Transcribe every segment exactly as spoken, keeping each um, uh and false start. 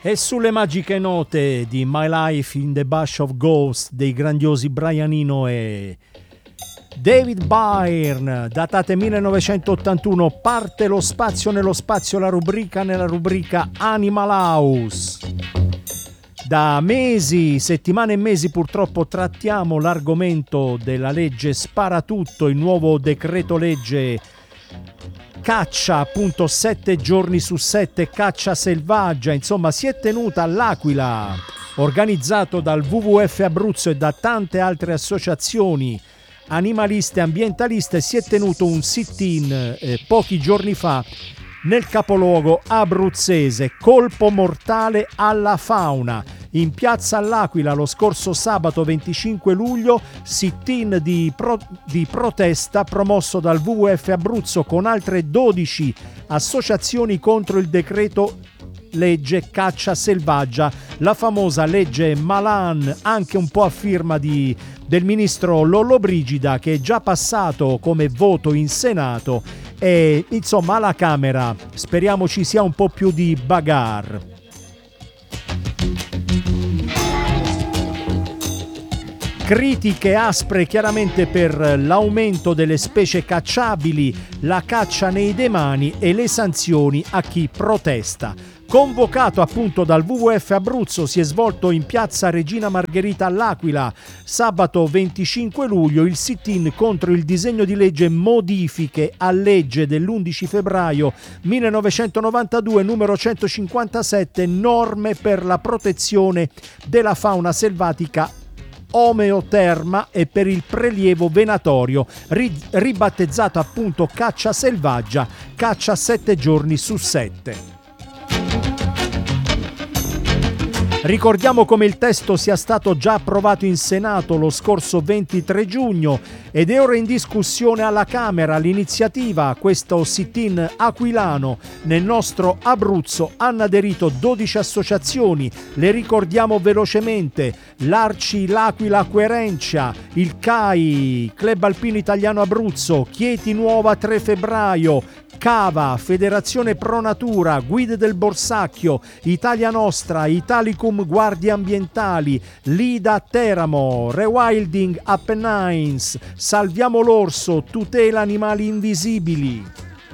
E sulle magiche note di My Life in the Bush of Ghosts dei grandiosi Brian Eno e David Byrne, datate millenovecentottantuno, parte lo spazio nello spazio, la rubrica nella rubrica Animal House. Da mesi, settimane e mesi purtroppo trattiamo l'argomento della legge Sparatutto, il nuovo decreto legge caccia, appunto sette giorni su sette, caccia selvaggia. Insomma, si è tenuta all'Aquila, organizzato dal W W F Abruzzo e da tante altre associazioni animaliste e ambientaliste, si è tenuto un sit-in eh, pochi giorni fa nel capoluogo abruzzese, colpo mortale alla fauna. In piazza all'Aquila lo scorso sabato venticinque luglio, sit-in di, pro, di protesta promosso dal W W F Abruzzo con altre dodici associazioni contro il decreto legge caccia selvaggia, la famosa legge Malan, anche un po' a firma di, del ministro Lollobrigida, che è già passato come voto in Senato e insomma alla Camera speriamo ci sia un po' più di bagarre. Critiche aspre chiaramente per l'aumento delle specie cacciabili, la caccia nei demani e le sanzioni a chi protesta. Convocato appunto dal W W F Abruzzo, si è svolto in piazza Regina Margherita all'Aquila sabato venticinque luglio il sit-in contro il disegno di legge modifiche a legge dell'undici febbraio millenovecentonovantadue numero centocinquantasette, norme per la protezione della fauna selvatica omeoterma e per il prelievo venatorio, ri- ribattezzato appunto caccia selvaggia, caccia sette giorni su sette. Ricordiamo come il testo sia stato già approvato in Senato lo scorso ventitré giugno ed è ora in discussione alla Camera. L'iniziativa a questo sit-in aquilano nel nostro Abruzzo hanno aderito dodici associazioni, le ricordiamo velocemente: l'Arci L'Aquila Querencia, il C A I, Club Alpino Italiano Abruzzo, Chieti Nuova tre febbraio, Cava, Federazione Pro Natura, Guide del Borsacchio, Italia Nostra, Italicum Guardie Ambientali, Lida Teramo, Rewilding Apennines, Salviamo l'Orso, Tutela Animali Invisibili.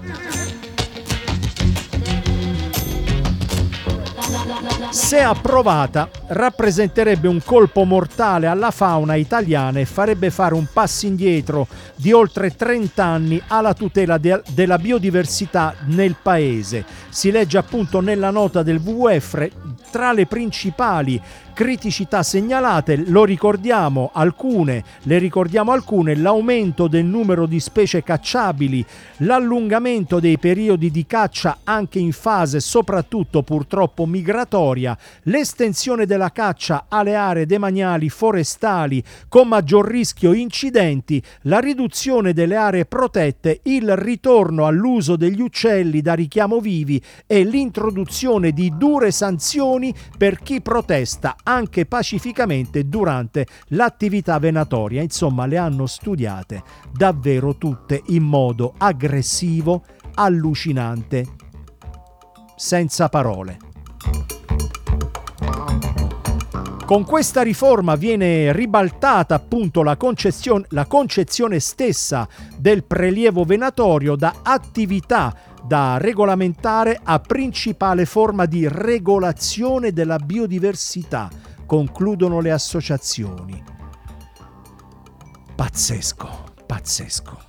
Se approvata, rappresenterebbe un colpo mortale alla fauna italiana e farebbe fare un passo indietro di oltre trenta anni alla tutela de- della biodiversità nel paese. Si legge appunto nella nota del W W F tra le principali criticità segnalate, lo ricordiamo alcune, le ricordiamo alcune, l'aumento del numero di specie cacciabili, l'allungamento dei periodi di caccia anche in fase soprattutto purtroppo migratoria, l'estensione della caccia alle aree demaniali forestali con maggior rischio incidenti, la riduzione delle aree protette, il ritorno all'uso degli uccelli da richiamo vivi e l'introduzione di dure sanzioni per chi protesta anche pacificamente durante l'attività venatoria. Insomma, le hanno studiate davvero tutte in modo aggressivo, allucinante, senza parole. Con questa riforma viene ribaltata appunto la concezione, la concezione stessa del prelievo venatorio da attività da regolamentare a principale forma di regolazione della biodiversità, concludono le associazioni. Pazzesco, pazzesco.